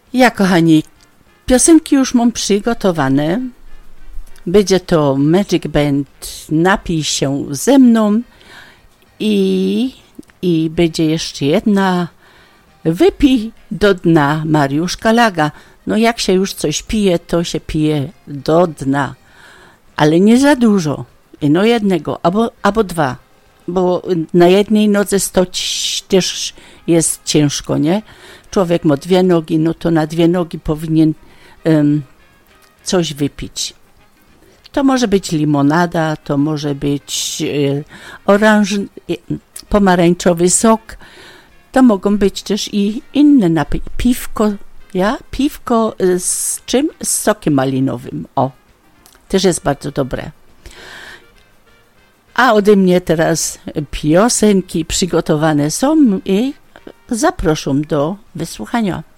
Ja, kochani, piosenki już mam przygotowane. Będzie to Magic Band Napij się ze mną i będzie jeszcze jedna Wypij do dna Mariusz Kalaga. No jak się już coś pije, to się pije do dna, ale nie za dużo. No jednego albo dwa, bo na jednej nodze stoć też jest ciężko, nie? Człowiek ma 2 nogi, no to na 2 nogi powinien coś wypić. To może być limonada, to może być pomarańczowy sok, to mogą być też i inne napoje. Piwko z czym? Z sokiem malinowym. O, też jest bardzo dobre. A ode mnie teraz piosenki przygotowane są i zapraszam do wysłuchania.